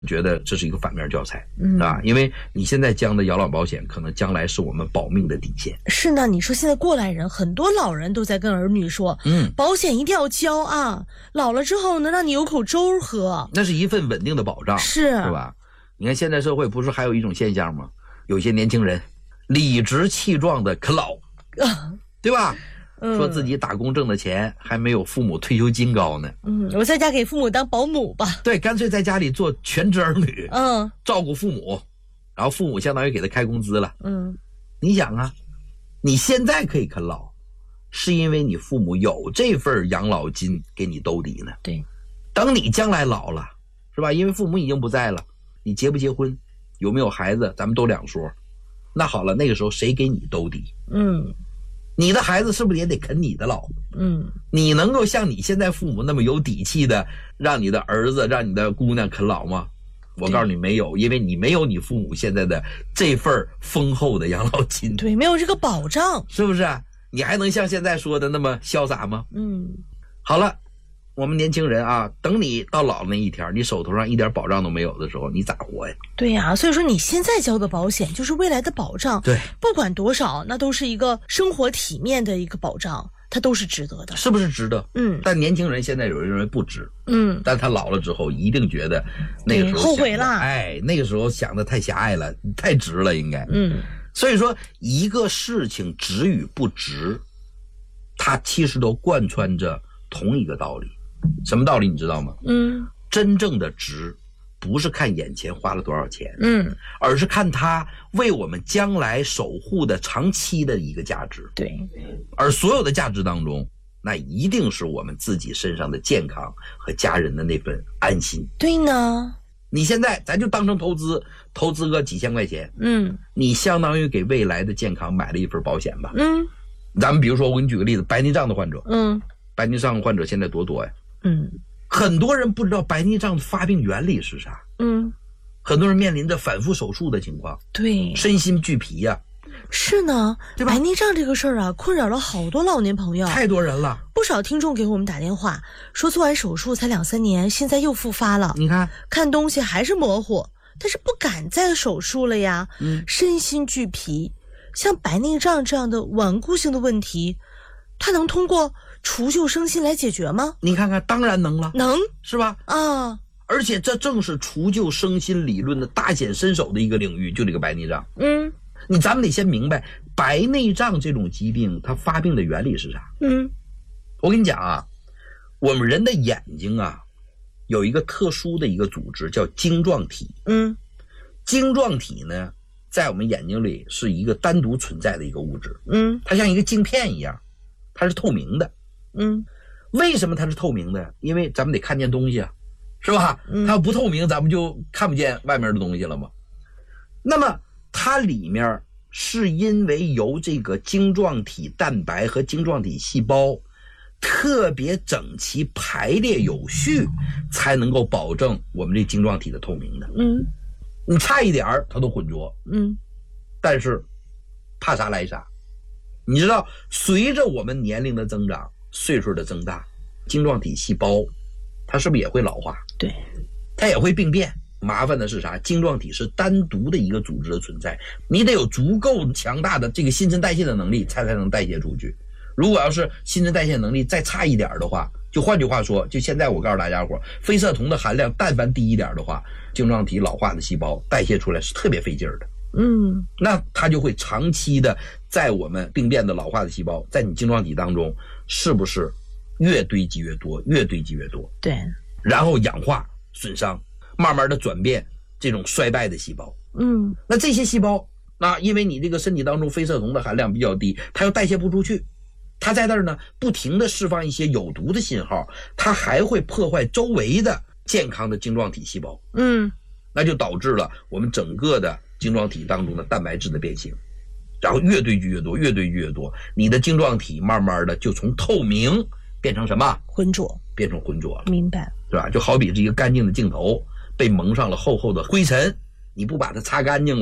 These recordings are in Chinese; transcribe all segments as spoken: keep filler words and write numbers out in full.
觉得这是一个反面教材，嗯啊，因为你现在交的养老保险，可能将来是我们保命的底线。 是呢，你说现在过来人，很多老人都在跟儿女说，嗯，保险一定要交啊，老了之后能让你有口粥喝， 那是一份稳定的保障， 是， 是吧？你看现在社会不是还有一种现象吗？有些年轻人理直气壮的啃老，啊、对吧？嗯、说自己打工挣的钱还没有父母退休金高呢。 嗯，我在家给父母当保姆吧。 对，干脆在家里做全职儿女， 嗯， 照顾父母，然后父母相当于给他开工资了。 嗯， 你想啊，你现在可以啃老，是因为你父母有这份养老金给你兜底呢。 对， 等你将来老了，是吧？因为父母已经不在了，你结不结婚，有没有孩子，咱们都两说。那好了，那个时候谁给你兜底？ 嗯。 你的孩子是不是也得啃你的老？ 嗯， 你能够像你现在父母那么有底气的让你的儿子让你的姑娘啃老吗？我告诉你没有，因为你没有你父母现在的这份丰厚的养老金。 对，没有这个保障， 是不是？你还能像现在说的那么潇洒吗？ 嗯， 好了，我们年轻人啊，等你到老那一天，你手头上一点保障都没有的时候，你咋活呀？ 对呀、啊，所以说你现在交的保险就是未来的保障， 对， 不管多少，那都是一个生活体面的一个保障，它都是值得的， 是不是值得？ 嗯， 但年轻人现在有人认为不值， 嗯， 但他老了之后一定觉得那个时候后悔了， 哎，那个时候想的太狭隘了，太值了，应该， 嗯， 所以说一个事情值与不值，它其实都贯穿着同一个道理。什么道理你知道吗？ 嗯， 真正的值不是看眼前花了多少钱， 嗯， 而是看它为我们将来守护的长期的一个价值。 对， 而所有的价值当中，那一定是我们自己身上的健康和家人的那份安心。 对呢， 你现在咱就当成投资，投资个几千块钱， 嗯， 你相当于给未来的健康买了一份保险吧。 嗯， 咱们比如说我给你举个例子，白内障的患者， 嗯， 白内障患者现在多多呀。 嗯， 很多人不知道白内障的发病原理是啥。 嗯， 很多人面临着反复手术的情况， 对， 身心俱疲呀、啊。 是呢，对吧？白内障这个事儿啊，困扰了好多老年朋友， 太多人了。 不少听众给我们打电话说，做完手术才两三年，现在又复发了。 你看， 看东西还是模糊，但是不敢再手术了呀。 嗯， 身心俱疲，像白内障这样的顽固性的问题，它能通过除旧生新来解决吗？ 你看看，当然能了， 能， 是吧？ 啊， 而且这正是除旧生新理论的大显身手的一个领域，就这个白内障。 嗯， 你咱们得先明白白内障这种疾病它发病的原理是啥。 嗯， 我跟你讲啊，我们人的眼睛啊有一个特殊的一个组织叫晶状体。 嗯， 晶状体呢在我们眼睛里是一个单独存在的一个物质。 嗯， 它像一个镜片一样，它是透明的。 嗯， 为什么它是透明的？因为咱们得看见东西啊，是吧？ 嗯， 它不透明，咱们就看不见外面的东西了吗？那么它里面是因为由这个晶状体蛋白和晶状体细胞特别整齐排列有序，才能够保证我们这晶状体的透明的。 嗯， 你差一点它都浑浊。 嗯， 但是怕啥来啥。你知道，随着我们年龄的增长，岁数的增大，晶状体细胞它是不是也会老化？ 对， 它也会病变。麻烦的是啥？晶状体是单独的一个组织的存在，你得有足够强大的这个新陈代谢的能力，才才能代谢出去。如果要是新陈代谢能力再差一点的话，就换句话说，就现在我告诉大家伙，非色酮的含量但凡低一点的话，晶状体老化的细胞代谢出来是特别费劲的。 嗯， 那它就会长期的在我们病变的老化的细胞，在你晶状体当中，是不是越堆积越多，越堆积越多？ 对， 然后氧化损伤，慢慢的转变这种衰败的细胞。 嗯， 那这些细胞，那因为你这个身体当中非色酮的含量比较低，它又代谢不出去，它在那儿呢不停的释放一些有毒的信号，它还会破坏周围的健康的晶状体细胞。 嗯， 那就导致了我们整个的晶状体当中的蛋白质的变形，然后越堆积越多，越堆积越多，你的晶状体慢慢的就从透明变成什么？ 浑浊， 变成浑浊了。 明白， 是吧？就好比是一个干净的镜头被蒙上了厚厚的灰尘，你不把它擦干净了，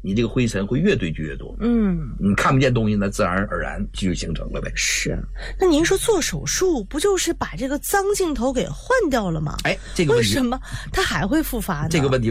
你这个灰尘会越堆积越多。 嗯， 你看不见东西呢，自然而然就形成了呗。 是，那您说做手术不就是把这个脏镜头给换掉了吗？ 哎，这个问题为什么它还会复发呢？ 这个问题